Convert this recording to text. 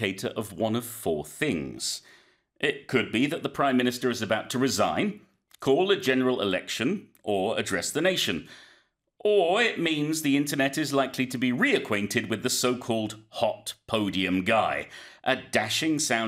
indicator of one of four things. It could be that the Prime Minister is about to resign, call a general election, or address the nation. Or it means the internet is likely to be reacquainted with the so-called hot podium guy, a dashing sound